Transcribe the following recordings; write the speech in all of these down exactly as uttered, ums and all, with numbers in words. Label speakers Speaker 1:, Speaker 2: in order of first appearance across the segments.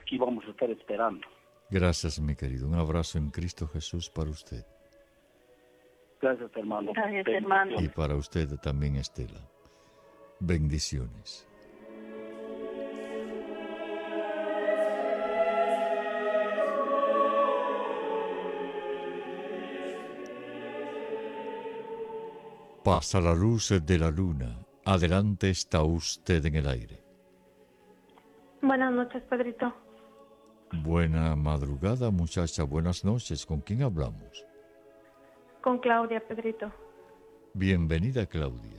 Speaker 1: aquí vamos a estar esperando.
Speaker 2: Gracias, mi querido. Un abrazo en Cristo Jesús para usted.
Speaker 1: Gracias, hermano.
Speaker 3: Gracias, hermano.
Speaker 2: Y para usted también, Estela. Bendiciones. Pasa la luz de la luna. Adelante está usted en el aire.
Speaker 4: Buenas noches, Pedrito.
Speaker 2: Buena madrugada, muchacha. Buenas noches. ¿Con quién hablamos?
Speaker 4: Con Claudia, Pedrito.
Speaker 2: Bienvenida, Claudia.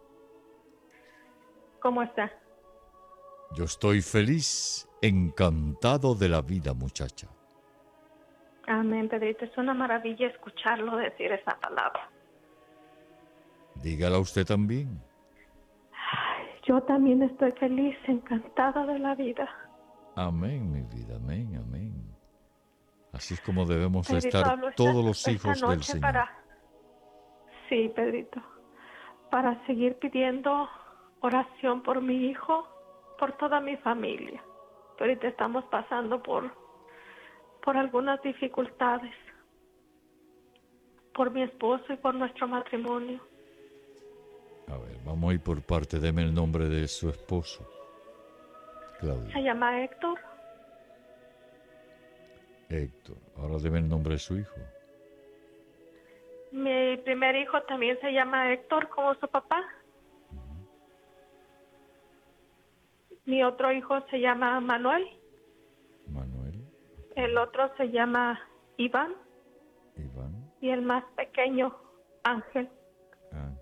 Speaker 4: ¿Cómo está?
Speaker 2: Yo estoy feliz, encantado de la vida, muchacha.
Speaker 4: Amén, Pedrito. Es una maravilla escucharlo decir esa palabra.
Speaker 2: Dígala usted también.
Speaker 4: Yo también estoy feliz, encantada de la vida.
Speaker 2: Amén, mi vida, amén, amén. Así es como debemos
Speaker 4: Pedrito,
Speaker 2: estar
Speaker 4: hablo esta-
Speaker 2: todos los
Speaker 4: esta
Speaker 2: hijos
Speaker 4: noche
Speaker 2: del Señor.
Speaker 4: Para... Sí, Pedrito. Para seguir pidiendo oración por mi hijo, por toda mi familia. Ahorita estamos pasando por, por algunas dificultades. Por mi esposo y por nuestro matrimonio.
Speaker 2: A ver, vamos a ir por parte. Deme el nombre de su esposo,
Speaker 4: Se
Speaker 2: Claudia.
Speaker 4: llama Héctor.
Speaker 2: Héctor. Ahora deme el nombre de su hijo.
Speaker 4: Mi primer hijo también se llama Héctor, como su papá. Mi otro hijo se llama Manuel.
Speaker 2: Manuel,
Speaker 4: El otro se llama Iván.
Speaker 2: Iván,
Speaker 4: Y el más pequeño, Ángel.
Speaker 2: Ángel.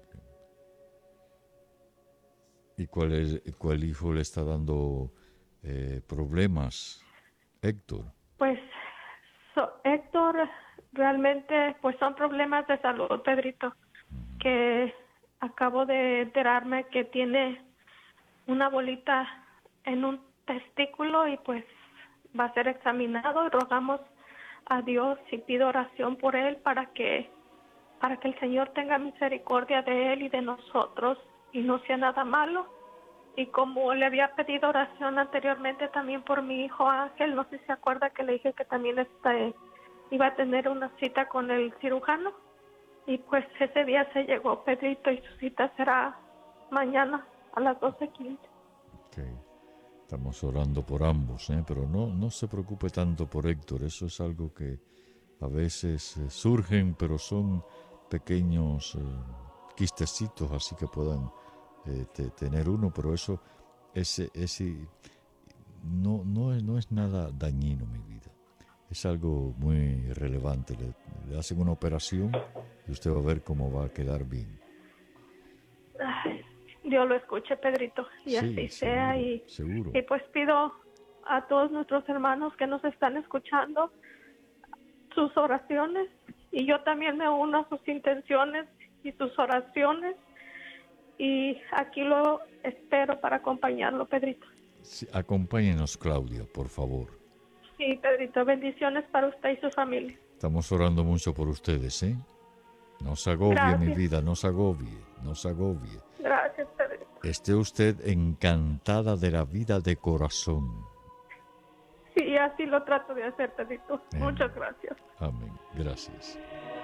Speaker 2: ¿Y cuál es, cuál hijo le está dando eh, problemas? Héctor.
Speaker 4: Pues so- Héctor realmente pues son problemas de salud, Pedrito, que acabo de enterarme que tiene una bolita en un testículo y pues va a ser examinado y rogamos a Dios y pido oración por él para que para que el Señor tenga misericordia de él y de nosotros y no sea nada malo. Y como le había pedido oración anteriormente también por mi hijo Ángel, no sé si se acuerda que le dije que también este, iba a tener una cita con el cirujano. Y pues ese día se llegó, Pedrito, y su cita será mañana a las doce quince.
Speaker 2: Okay. Estamos orando por ambos, ¿eh? Pero no, no se preocupe tanto por Héctor. Eso es algo que a veces eh, surgen, pero son pequeños eh, quistecitos, así que puedan eh, te, tener uno, pero eso ese, ese, no, no, es, no es nada dañino, mi vida. Es algo muy relevante. Le, le hacen una operación y usted va a ver cómo va a quedar bien.
Speaker 4: Ay, Dios lo escuche, Pedrito, y
Speaker 2: Sí,
Speaker 4: así sea.
Speaker 2: seguro,
Speaker 4: Y,
Speaker 2: seguro.
Speaker 4: y pues pido a todos nuestros hermanos que nos están escuchando sus oraciones, y yo también me uno a sus intenciones y sus oraciones, y aquí lo espero para acompañarlo, Pedrito.
Speaker 2: Sí, acompáñenos, Claudia, por favor.
Speaker 4: Sí, Pedrito, bendiciones para usted y su familia.
Speaker 2: Estamos orando mucho por ustedes, ¿eh? No se agobie,
Speaker 4: Gracias.
Speaker 2: mi vida, no se agobie, no se agobie.
Speaker 4: Gracias, Pedrito.
Speaker 2: Esté usted encantada de la vida de corazón.
Speaker 4: Sí, así lo trato de hacer, Pedrito.
Speaker 2: Amén.
Speaker 4: Muchas gracias.
Speaker 2: Amén. Gracias.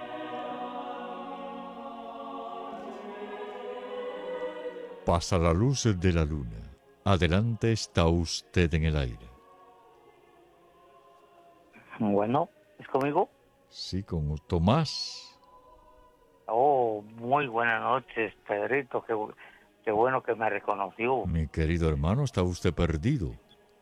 Speaker 2: Pasa la luz de la luna. Adelante está usted en el aire.
Speaker 5: Bueno, ¿es conmigo?
Speaker 2: Sí, con Tomás.
Speaker 5: Oh, muy buenas noches, Pedrito. Qué, bu- qué bueno que me reconoció.
Speaker 2: Mi querido hermano, está usted perdido.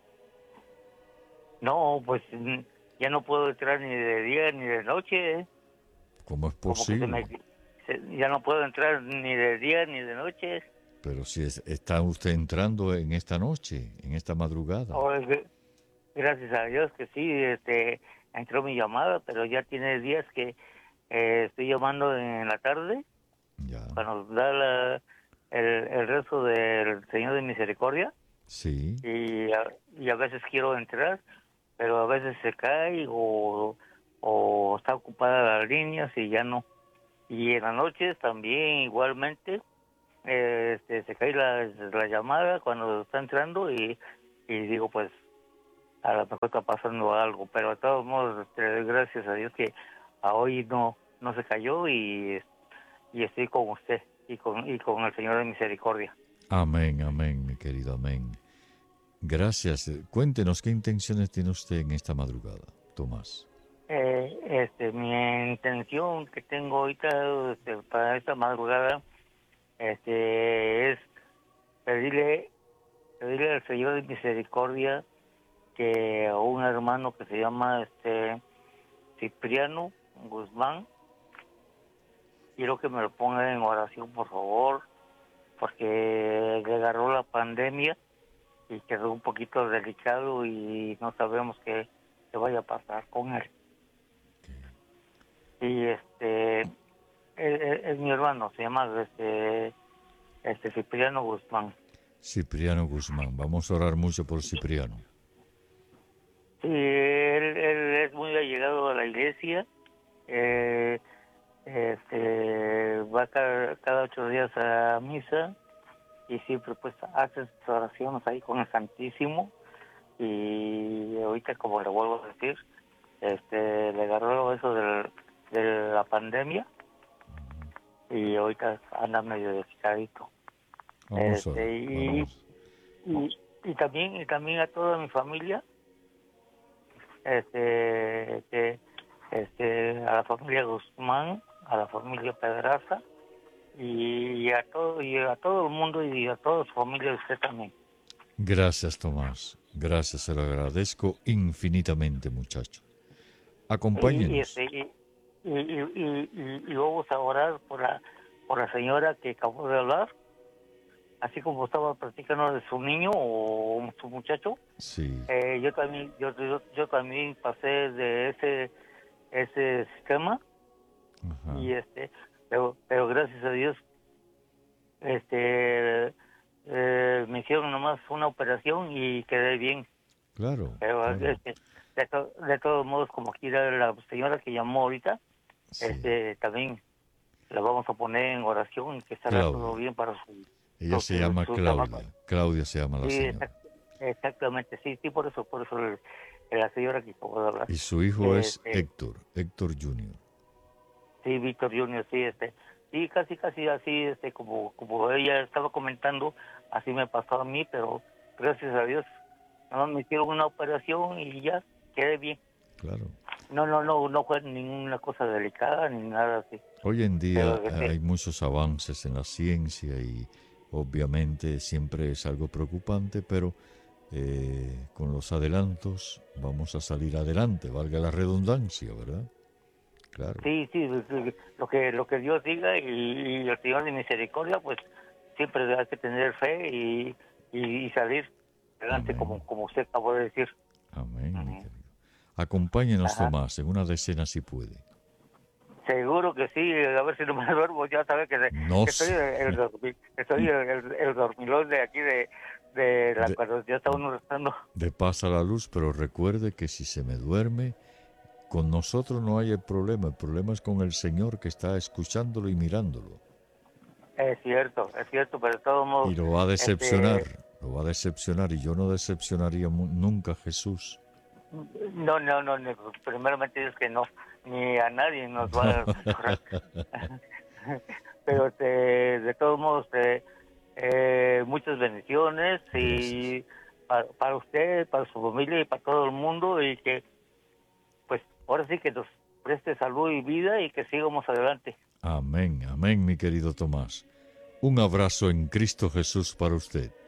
Speaker 5: No, pues mm, ya no puedo entrar ni de día ni de noche. ¿eh?
Speaker 2: ¿Cómo es
Speaker 5: Como que se
Speaker 2: posible?
Speaker 5: me, se- ya no puedo entrar ni de día ni de noche.
Speaker 2: Pero si es- está usted entrando en esta noche, en esta madrugada.
Speaker 5: Oh, gr- gracias a Dios que sí, este, entró mi llamada, pero ya tiene días que eh, estoy llamando en la tarde
Speaker 2: Ya.
Speaker 5: cuando da la, el, el rezo del Señor de Misericordia.
Speaker 2: Sí.
Speaker 5: y a, y a veces quiero entrar, pero a veces se cae o, o está ocupada las líneas y ya no. Y en las noches también igualmente eh, este, se cae la, la llamada cuando está entrando y, y digo pues a lo mejor está pasando algo, pero de todos modos, este, gracias a Dios que a hoy no no se cayó y, y estoy con usted y con y con el Señor de misericordia.
Speaker 2: Amén, amén, mi querido, amén. Gracias. Cuéntenos qué intenciones tiene usted en esta madrugada, Tomás.
Speaker 5: Eh, este, mi intención que tengo ahorita este, para esta madrugada este, es pedirle, pedirle al Señor de misericordia que a un hermano que se llama este Cipriano Guzmán, quiero que me lo ponga en oración, por favor, porque le agarró la pandemia y quedó un poquito delicado y no sabemos qué, qué vaya a pasar con él. Y este es, es, es mi hermano, se llama este este Cipriano Guzmán.
Speaker 2: Cipriano Guzmán, vamos a orar mucho por Cipriano.
Speaker 5: Sí, él, él es muy allegado a la iglesia, eh, este va cada, cada ocho días a misa y siempre pues hace sus oraciones ahí con el Santísimo, y ahorita, como le vuelvo a decir, este le agarró eso del de la pandemia y ahorita anda medio delicadito.
Speaker 2: Vamos a
Speaker 5: Este,
Speaker 2: ver,
Speaker 5: y,
Speaker 2: vamos.
Speaker 5: y, y también y también a toda mi familia, este que este a la familia Guzmán, a la familia Pedraza y a todo y a todo el mundo y a toda su familia, usted también.
Speaker 2: Gracias, Tomás. Gracias, se lo agradezco infinitamente, muchacho. Acompáñenos.
Speaker 5: Y, y, este, y, y, y, y, y vamos a orar por la por la señora que acabó de hablar, así como estaba platicando de su niño o su muchacho.
Speaker 2: Sí.
Speaker 5: Eh, yo también yo, yo yo también pasé de ese ese sistema.
Speaker 2: Ajá.
Speaker 5: Y este pero pero gracias a Dios este eh, me hicieron nomás una operación y quedé bien.
Speaker 2: Claro.
Speaker 5: Pero
Speaker 2: claro.
Speaker 5: este, de, to, de todos modos, como quiera la señora que llamó ahorita,
Speaker 2: Sí.
Speaker 5: este también la vamos a poner en oración y que estará
Speaker 2: Claudia.
Speaker 5: todo bien para su...
Speaker 2: Ella
Speaker 5: su-
Speaker 2: se llama
Speaker 5: su
Speaker 2: Claudia.
Speaker 5: trabajo.
Speaker 2: Claudia se llama la
Speaker 5: Sí,
Speaker 2: señora.
Speaker 5: exact- exactamente, sí, sí, por eso, por eso el- la señora que acabo de hablar.
Speaker 2: Y su hijo es
Speaker 5: Este,
Speaker 2: Héctor, Héctor junior
Speaker 5: Sí, Víctor Junior, sí, este, sí, casi, casi así, este, como, como ella estaba comentando, así me pasó a mí, pero gracias a Dios, no me hicieron una operación y ya quedé bien.
Speaker 2: Claro.
Speaker 5: No, no, no, no fue ninguna cosa delicada ni nada así.
Speaker 2: Hoy en día
Speaker 5: Pero que sí.
Speaker 2: hay muchos avances en la ciencia y obviamente siempre es algo preocupante, pero eh, con los adelantos vamos a salir adelante, valga la redundancia, ¿verdad? Claro.
Speaker 5: Sí, sí, lo que lo que Dios diga y, y el Señor de misericordia, pues siempre hay que tener fe y, y, y salir adelante,
Speaker 2: Amén.
Speaker 5: como como usted acabó de decir.
Speaker 2: Amén, mi
Speaker 5: Amén.
Speaker 2: querido. Acompáñenos,
Speaker 5: Ajá.
Speaker 2: Tomás, en una decena si puede.
Speaker 5: Seguro que sí, a ver si no me duermo, ya sabe que, de-
Speaker 2: No
Speaker 5: que soy
Speaker 2: sé.
Speaker 5: el, dormi- que soy el, el, el dormilón de aquí de, de la
Speaker 2: De-
Speaker 5: cuando ya está uno rezando.
Speaker 2: De paz a la luz, pero recuerde que si se me duerme, con nosotros no hay el problema. El problema es con el Señor que está escuchándolo y mirándolo.
Speaker 5: Es cierto, es cierto, pero de todos modos...
Speaker 2: Y lo va a decepcionar,
Speaker 5: este,
Speaker 2: lo va a decepcionar. Y yo no decepcionaría mu- nunca a Jesús.
Speaker 5: no, no, no, no, primeramente es que no, ni a nadie nos va a... pero este, de todos modos, eh, eh, muchas bendiciones y para, para usted, para su familia y para todo el mundo, y que pues ahora sí que nos preste salud y vida y que sigamos adelante.
Speaker 2: Amén, amén, mi querido Tomás. Un abrazo en Cristo Jesús para usted.